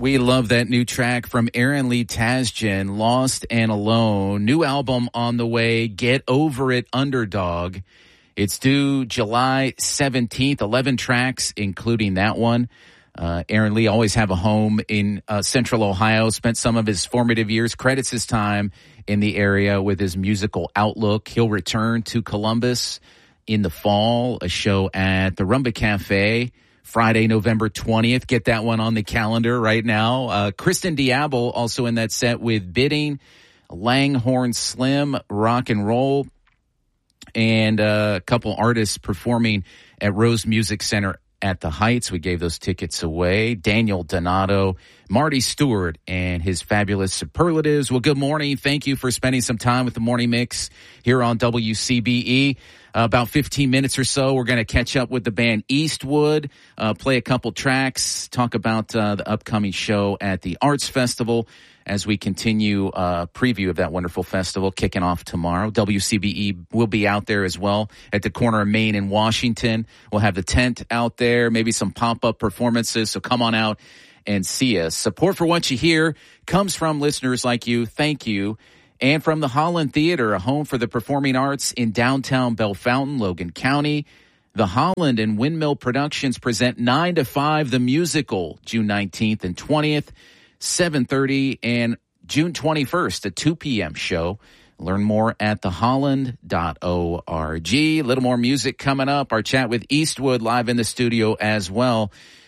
We love that new track from Aaron Lee Tasjan, Lost and Alone. New album on the way, Get Over It, Underdog. It's due July 17th, 11 tracks, including that one. Aaron Lee always have a home in Central Ohio, spent some of his formative years, credits his time in the area with his musical outlook. He'll return to Columbus in the fall, a show at the Rumba Cafe, Friday, November 20th. Get that one on the calendar right now. Kristen Diablo also in that set with Bidding, Langhorne Slim, Rock and Roll, and a couple artists performing at Rose Music Center at the Heights. We gave those tickets away. Daniel Donato, Marty Stewart, and his fabulous superlatives. Well, good morning. Thank you for spending some time with the Morning Mix here on WCBE. About 15 minutes or so, we're going to catch up with the band Eastwood, play a couple tracks, talk about the upcoming show at the Arts Festival as we continue a preview of that wonderful festival kicking off tomorrow. WCBE will be out there as well at the corner of Main and Washington. We'll have the tent out there, maybe some pop-up performances, so come on out and see us. Support for what you hear comes from listeners like you. Thank you. And from the Holland Theater, a home for the performing arts in downtown Bellefontaine, Logan County, the Holland and Windmill Productions present 9 to 5 the musical, June 19th and 20th, 7:30, and June 21st, a 2 p.m. show. Learn more at theholland.org. A little more music coming up. Our chat with Eastwood live in the studio as well.